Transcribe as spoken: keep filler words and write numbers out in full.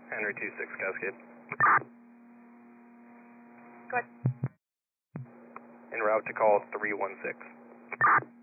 Henry two six Cascade. Go ahead. En route to call three one six.